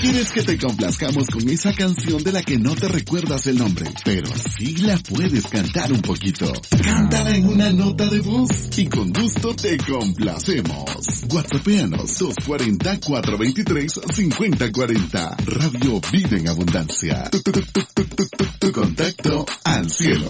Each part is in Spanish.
¿Quieres que te complazcamos con esa canción de la que no te recuerdas el nombre, pero sí la puedes cantar un poquito? Cántala en una nota de voz y con gusto te complacemos. WhatsAppeanos 240-423-5040. Radio Vida en Abundancia. Tu contacto al cielo.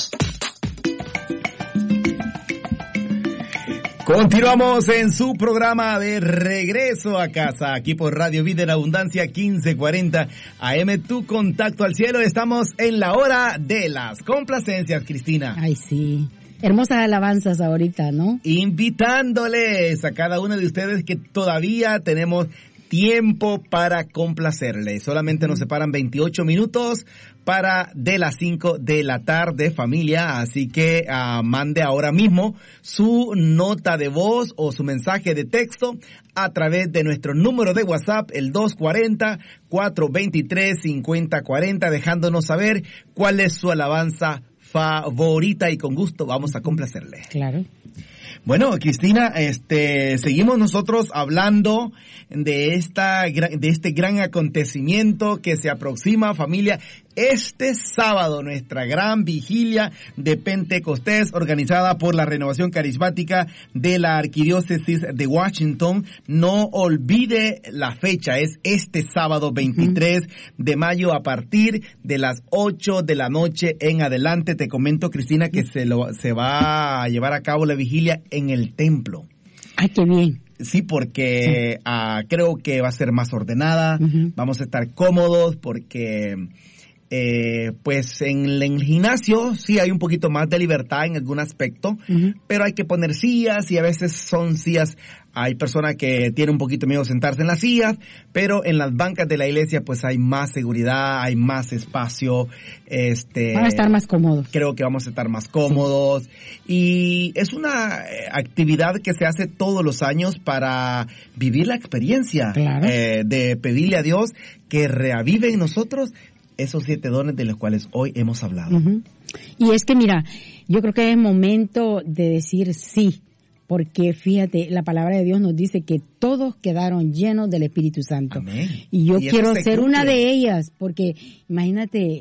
Continuamos en su programa de Regreso a Casa, aquí por Radio Vida en Abundancia 1540 AM, tu contacto al cielo. Estamos en la hora de las complacencias, Cristina. Ay, sí. Hermosas alabanzas ahorita, ¿no? Invitándoles a cada uno de ustedes que todavía tenemos tiempo para complacerles. Solamente nos separan 28 minutos para de las 5 de la tarde, familia. Así que mande ahora mismo su nota de voz o su mensaje de texto a través de nuestro número de WhatsApp, el 240-423-5040, dejándonos saber cuál es su alabanza favorita y con gusto vamos a complacerle. Claro. Bueno, Cristina, seguimos nosotros hablando de este gran acontecimiento que se aproxima, familia. Este sábado, nuestra gran vigilia de Pentecostés, organizada por la Renovación Carismática de la Arquidiócesis de Washington. No olvide la fecha, es este sábado 23 de mayo a partir de las 8 de la noche en adelante. Te comento, Cristina, que se va a llevar a cabo la vigilia en el templo. ¡Ay, qué bien! Sí, porque creo que va a ser más ordenada, vamos a estar cómodos porque... pues en el gimnasio sí hay un poquito más de libertad en algún aspecto, pero hay que poner sillas y a veces son sillas, hay personas que tienen un poquito miedo de sentarse en las sillas, pero en las bancas de la iglesia pues hay más seguridad, hay más espacio, van a estar más cómodos. Creo que vamos a estar más cómodos y es una actividad que se hace todos los años para vivir la experiencia, claro, de pedirle a Dios que reavive en nosotros esos 7 dones de los cuales hoy hemos hablado. Y es que mira, yo creo que es momento de decir sí, porque fíjate, la palabra de Dios nos dice que todos quedaron llenos del Espíritu Santo. Amén. Y yo quiero ser una de ellas, porque imagínate,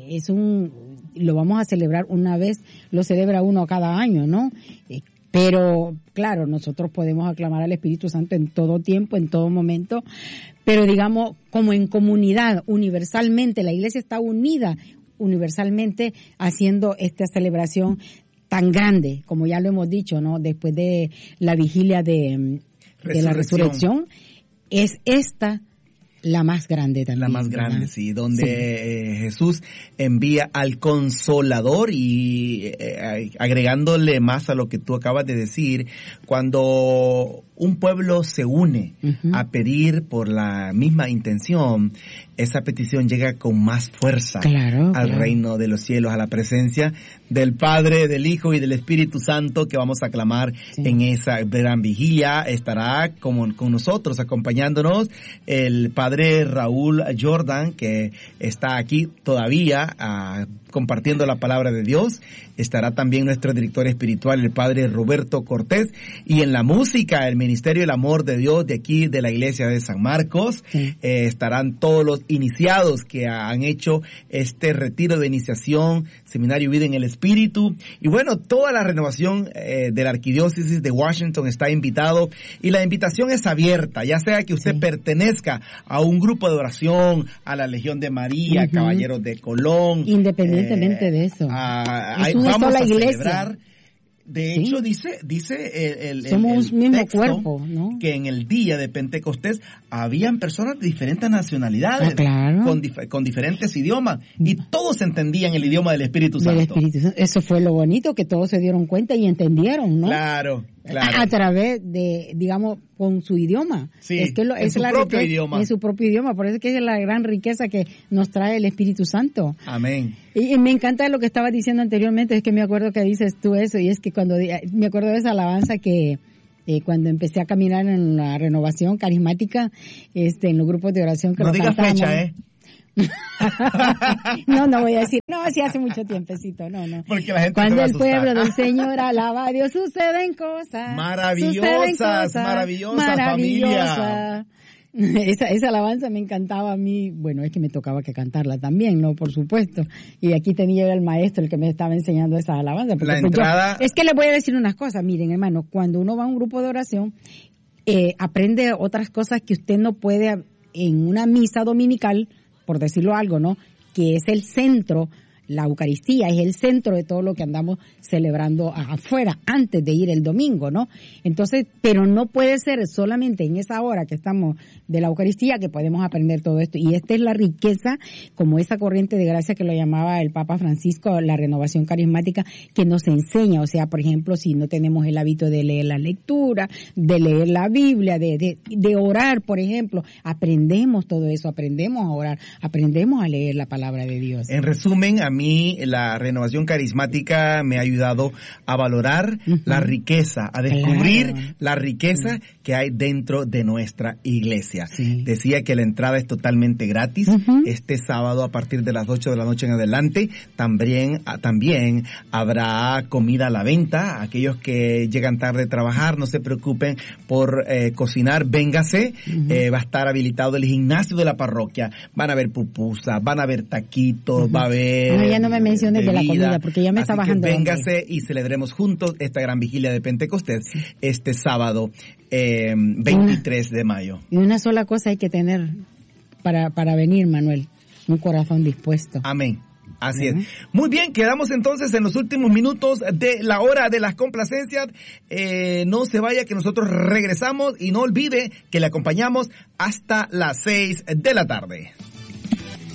lo vamos a celebrar una vez, lo celebra uno cada año, ¿no? Pero, claro, nosotros podemos aclamar al Espíritu Santo en todo tiempo, en todo momento, pero digamos, como en comunidad, universalmente, la iglesia está unida universalmente haciendo esta celebración tan grande, como ya lo hemos dicho, ¿no? Después de la vigilia de la resurrección, es esta la más grande también. La más grande, ¿verdad? Sí, donde Jesús envía al Consolador y agregándole más a lo que tú acabas de decir, cuando un pueblo se une a pedir por la misma intención, esa petición llega con más fuerza al reino de los cielos, a la presencia del Padre, del Hijo y del Espíritu Santo que vamos a aclamar en esa gran vigilia. Estará con nosotros, acompañándonos, el Padre Raúl Jordan, que está aquí todavía compartiendo la palabra de Dios. Estará también nuestro director espiritual, el Padre Roberto Cortés, y en la música, el Ministerio del Amor de Dios de aquí, de la Iglesia de San Marcos. Estarán todos los iniciados que han hecho este retiro de iniciación, Seminario Vida en el Espíritu. Y bueno, toda la renovación de la Arquidiócesis de Washington está invitado, y la invitación es abierta, ya sea que usted pertenezca a un grupo de oración, a la Legión de María, Caballeros de Colón. Independientemente de eso. Vamos a celebrar. De hecho, dice somos un mismo texto, cuerpo, ¿no? Que en el día de Pentecostés habían personas de diferentes nacionalidades, con diferentes idiomas, y todos entendían el idioma del Espíritu Santo. Eso fue lo bonito, que todos se dieron cuenta y entendieron, ¿no? Claro. A través de, digamos, con su idioma. Sí, en su propio idioma. En su propio idioma. Por eso es que es la gran riqueza que nos trae el Espíritu Santo. Amén. Y me encanta lo que estabas diciendo anteriormente, es que me acuerdo que dices tú eso, y es que me acuerdo de esa alabanza que cuando empecé a caminar en la renovación carismática, en los grupos de oración que no digas fecha, No voy a decir, sí hace mucho tiempecito, no. Porque la gente cuando el pueblo del Señor alaba a Dios, suceden cosas maravillosas, familia. Esa alabanza me encantaba a mí. Bueno, es que me tocaba que cantarla también, ¿no? Por supuesto. Y aquí tenía el maestro el que me estaba enseñando esa alabanza. Porque La entrada... es que les voy a decir unas cosas. Miren, hermano, cuando uno va a un grupo de oración, aprende otras cosas que usted no puede en una misa dominical, por decirlo algo, ¿no? Que es el centro. La Eucaristía es el centro de todo lo que andamos celebrando afuera, antes de ir el domingo, ¿no? Entonces, pero no puede ser solamente en esa hora que estamos de la Eucaristía que podemos aprender todo esto. Y esta es la riqueza, como esa corriente de gracia que lo llamaba el Papa Francisco, la renovación carismática, que nos enseña. O sea, por ejemplo, si no tenemos el hábito de leer la lectura, de leer la Biblia, de orar, por ejemplo, aprendemos todo eso, aprendemos a orar, aprendemos a leer la palabra de Dios. En resumen, a mí la renovación carismática me ha ayudado a valorar la riqueza, a descubrir la riqueza que hay dentro de nuestra iglesia. Sí. Decía que la entrada es totalmente gratis. Este sábado a partir de las 8 de la noche en adelante también habrá comida a la venta. Aquellos que llegan tarde a trabajar, no se preocupen por cocinar, véngase. Va a estar habilitado el gimnasio de la parroquia. Van a haber pupusas, van a haber taquitos, va a haber... No me menciones de la comida porque ya me está bajando. Véngase y celebremos juntos esta gran vigilia de Pentecostés este sábado 23 de mayo. Y una sola cosa hay que tener para venir, Manuel, un corazón dispuesto. Amén. Así es. Muy bien, quedamos entonces en los últimos minutos de la hora de las complacencias. No se vaya, que nosotros regresamos y no olvide que le acompañamos hasta las 6 de la tarde.